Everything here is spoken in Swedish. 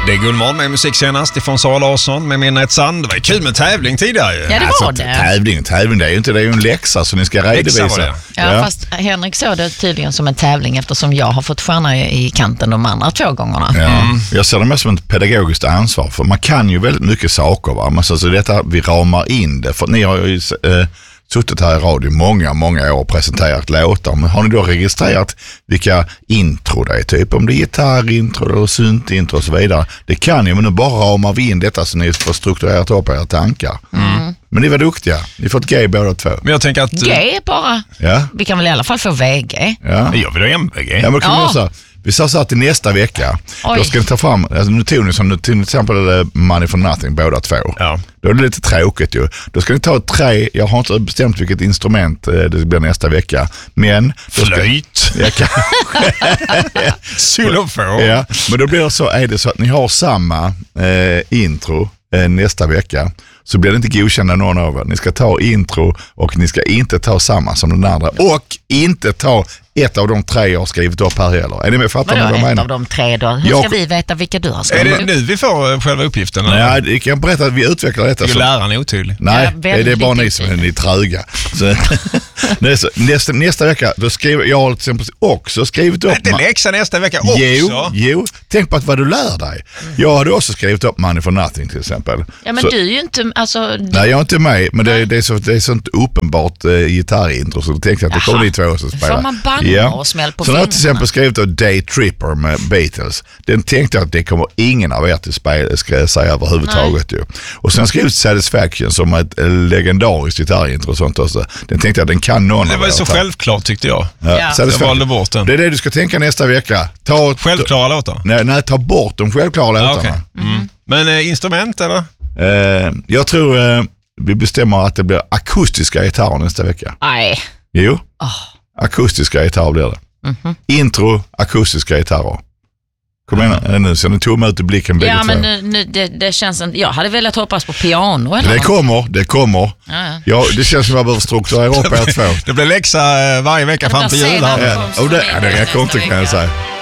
Det är Gullmorgon med musik senast ifrån Sara Larsson med Minnet Sand. Det var ju kul med tävling tidigare ju. Ja, det var det. Tävling, det är ju inte, det är ju en läxa så ni ska redovisa. Ja, fast Henrik såg det tydligen som en tävling eftersom jag har fått stjärna i kanten de andra 2 gångerna. Ja. Jag ser det mest som ett pedagogiskt ansvar, för man kan ju väldigt mycket saker, va? Men så detta, vi ramar in det, för ni har ju suttit här i radio många år och presenterat låtar. Men har ni då registrerat vilka intro det är, typ om det är gitarrintro eller syntintro och så vidare? Det kan ju, men nu bara ramar vi in detta så ni får strukturerat upp era tankar. Men ni var duktiga. Ni får ett G båda 2. Men jag tänker att... G bara? Ja. Vi kan väl i alla fall få VG? Ja. Jag vill ha MVG. Ja, men kan vi sa så här till nästa vecka. Då ska ni ta fram, alltså, nu tog ni som till exempel Money for Nothing båda 2. Ja. Då är det lite tråkigt ju. Då ska ni ta 3, jag har inte bestämt vilket instrument det blir nästa vecka. Men... Flöjt. Jag kanske... Xylofon. Ja, men då blir det så, är det så att ni har samma intro nästa vecka, så blir det inte godkända någon av er. Ni ska ta intro och ni ska inte ta samma som den andra. Och inte ta ett av de 3 jag har skrivit upp här heller. Är ni med? Fattar ni vad jag menar? Ett av de 3 då? Hur ska vi veta vilka du har skrivit? Är det nu vi får själva uppgiften? Nej, jag kan berätta att vi utvecklar detta. Är läraren otydlig? Nej, det är bara ni som är tröga. Så, nästa vecka, då skriver jag till exempel också skrivit upp... Inte läxa nästa vecka också? Jo, tänk på vad du lär dig. Jag hade också skrivit upp Money for Nothing till exempel. Ja, men du är ju inte... Nej, jag är inte med, men det är sånt uppenbart gitarrintro, så då tänkte jag att det kommer ni 2 som spelar. Får man banna och smäll på så fingrarna? Jag till exempel skrivit upp Day Tripper med Beatles. Den tänkte jag att det kommer ingen av er till spela, ska jag säga överhuvudtaget ju. Och sen skrivit Satisfaction som ett legendariskt gitarrintro och sånt också. Den tänkte jag att den kan någon. Det var så självklart tyckte jag. Ja. Jag valde bort den. Det är det du ska tänka nästa vecka. Självklara låtar? Nej, ta bort de självklara låtarna. Okay. Men instrument eller? Jag tror vi bestämmer att det blir akustiska gitarrer nästa vecka. Nej. Jo. Akustiska gitarrer blir det. Intro, akustiska gitarrer. Kom igen nu, så ni tog mig ut i blicken. Ja, men nu det känns inte... Jag hade velat hoppas på piano eller Det kommer. Ja, det känns som att jag behöver strukturera upp er 2. Det blir läxa varje vecka fram till jul. Det räcker inte, kan jag säga.